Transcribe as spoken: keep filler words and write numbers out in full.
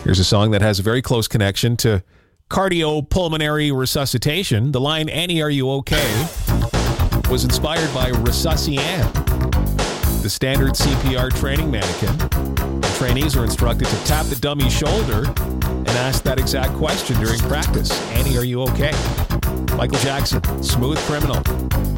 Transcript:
Here's a song that has a very close connection to cardiopulmonary resuscitation. The line, "Annie, are you okay?" was inspired by Resuscian, the standard C P R training mannequin. Trainees are instructed to tap the dummy's shoulder and ask that exact question during practice. "Annie, are you okay?" Michael Jackson, Smooth Criminal.